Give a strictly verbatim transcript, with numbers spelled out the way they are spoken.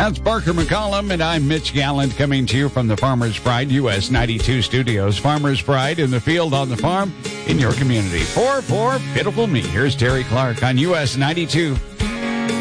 That's Parker McCollum, and I'm Mitch Gallant coming to you from the Farmer's Pride U S ninety-two studios. Farmer's Pride in the field, on the farm, in your community. For, for pitiful me, here's Terry Clark on U S ninety-two.